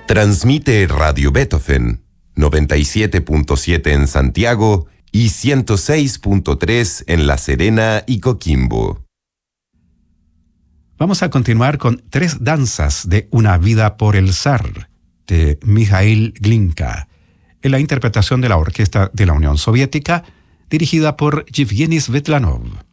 Transmite Radio Beethoven, 97.7 en Santiago y 106.3 en La Serena y Coquimbo. Vamos a continuar con 3 danzas de Una vida por el zar, de Mikhail Glinka, en la interpretación de la Orquesta de la Unión Soviética, dirigida por Yevgeny Svetlanov.